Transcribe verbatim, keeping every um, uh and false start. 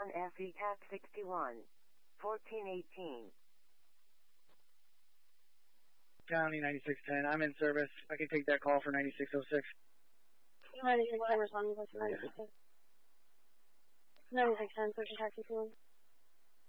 seven F E Cat sixty-one. fourteen eighteen. County ninety-six ten. I'm in service. I can take that call for ninety-six oh six. ninety-six ten, responding to ninety-six ten. ninety-six ten, search and taxi form.